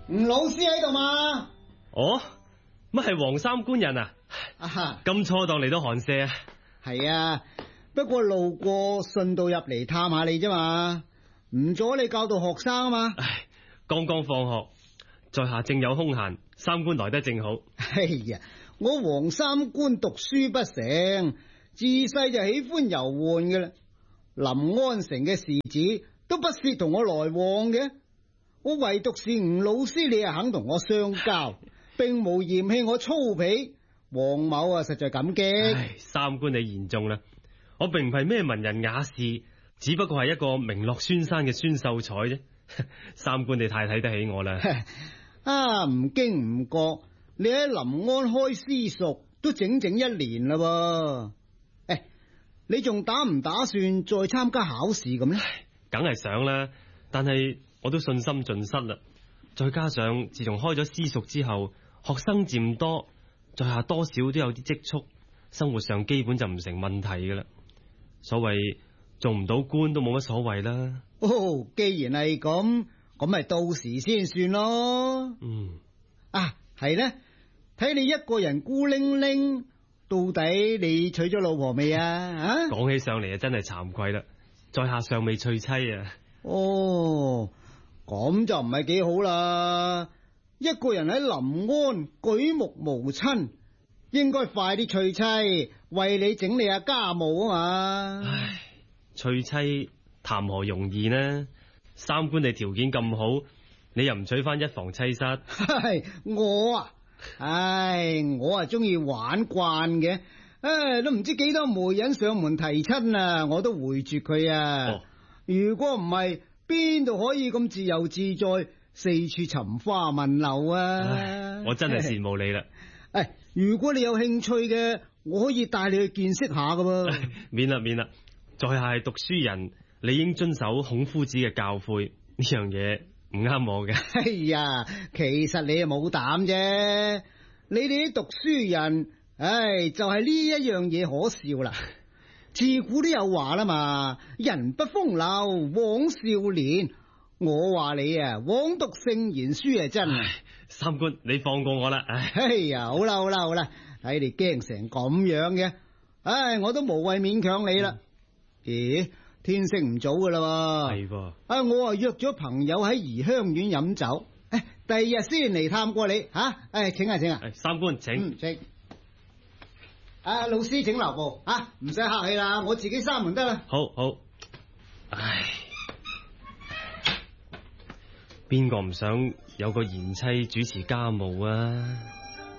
吳老師喺度嘛？ 哦，乜係黃三官人啊？咁錯當嚟到寒舍啊？ 係啊，不過路過順道入嚟探下你啫嘛，唔阻你教導學生啊嘛。 唉，剛剛放學，在下正有空閒，三官來得正好。 哎呀，我黃三官讀書不成，自細就喜歡遊玩嘅啦。臨安城嘅士子都不屑同我來往嘅，我唯獨是吳老師，你係肯同我相交，並無嫌棄我粗鄙。黃某啊，實在感激。 三官你言重啦，我並唔係咩文人雅士，只不過係一個名落孫山嘅孫秀才啫。三官你太睇得起我啦。 啊，唔經唔覺，你喺臨安開私塾都整整1年啦噃。誒，你仲打唔打算再參加考試咁呢？ 梗係想啦，但係我都信心盡失啦。再加上自從開咗私塾之後，學生漸多，在下多少都有啲積蓄，生活上基本就唔成問題噶啦。所謂做唔到官都冇乜所謂啦。 哦，既然係咁，咁咪到時先算咯。啊，係呢，睇你一個人孤零零，到底你娶咗老婆未啊？ 講起上嚟啊，真係慚愧啦，在下尚未娶妻啊。 哦，咁就唔係幾好啦。一個人喺臨安舉目無親，應該快啲娶妻，為你整理下家務啊嘛。 唉，娶妻談何容易呢？三官你條件咁好，你又唔娶翻一房妻室？ 我啊，我啊中意玩慣嘅，都唔知幾多媒人上門提親啊，我都回絕佢啊。如果唔係，邊度可以咁自由自在，四處尋花問柳啊？ 我真係羨慕你啦。 如果你有興趣嘅，我可以帶你去見識下噶噃。 免啦，在下係讀書人，理應遵守孔夫子嘅教誨，呢樣嘢唔啱我嘅。 其實你係冇膽啫。你哋啲讀書人，就係呢一樣嘢可笑啦。自古都有話啦嘛，人不風流枉少年。我話你啊，枉讀聖賢書係真。 三官，你放過我啦。 好啦，睇你驚成咁樣嘅，我都無謂勉強你啦。咦，天色唔早噶啦。係噃。我啊約咗朋友喺怡香院飲酒，第二日先嚟探過你吓。請啊。 三官請。 請。老師請留步啊，唔使客氣啦，我自己閂門得啦。 好。邊個唔想有個賢妻主持家務啊？